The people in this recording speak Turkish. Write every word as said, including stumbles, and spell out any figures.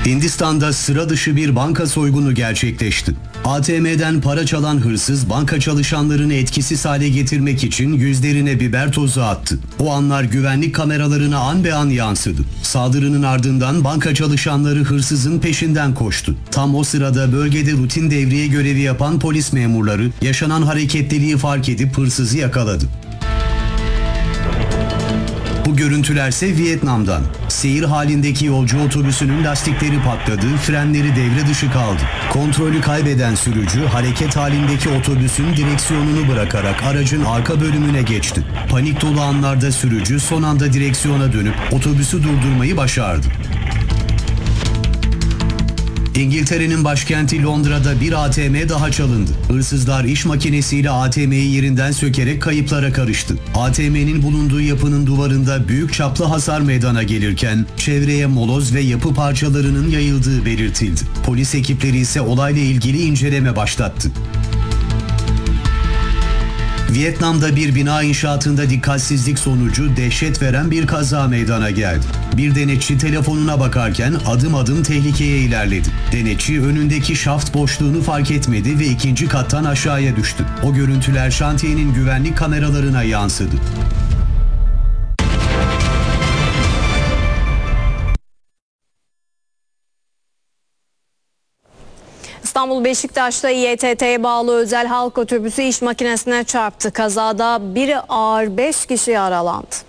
Hindistan'da sıra dışı bir banka soygunu gerçekleşti. A T M'den para çalan hırsız banka çalışanlarını etkisiz hale getirmek için yüzlerine biber tozu attı. O anlar güvenlik kameralarına an be an yansıdı. Saldırının ardından banka çalışanları hırsızın peşinden koştu. Tam o sırada bölgede rutin devriye görevi yapan polis memurları yaşanan hareketliliği fark edip hırsızı yakaladı. Bu görüntülerse Vietnam'dan. Seyir halindeki yolcu otobüsünün lastikleri patladı, frenleri devre dışı kaldı. Kontrolü kaybeden sürücü hareket halindeki otobüsün direksiyonunu bırakarak aracın arka bölümüne geçti. Panik dolu anlarda sürücü son anda direksiyona dönüp otobüsü durdurmayı başardı. İngiltere'nin başkenti Londra'da bir A T M daha çalındı. Hırsızlar iş makinesiyle A T M'yi yerinden sökerek kayıplara karıştı. A T M'nin bulunduğu yapının duvarında büyük çaplı hasar meydana gelirken çevreye moloz ve yapı parçalarının yayıldığı belirtildi. Polis ekipleri ise olayla ilgili inceleme başlattı. Vietnam'da bir bina inşaatında dikkatsizlik sonucu dehşet veren bir kaza meydana geldi. Bir denetçi telefonuna bakarken adım adım tehlikeye ilerledi. Denetçi önündeki şaft boşluğunu fark etmedi ve ikinci kattan aşağıya düştü. O görüntüler şantiyenin güvenlik kameralarına yansıdı. İstanbul Beşiktaş'ta İ E T T'ye bağlı özel halk otobüsü iş makinesine çarptı. Kazada biri ağır beş kişi yaralandı.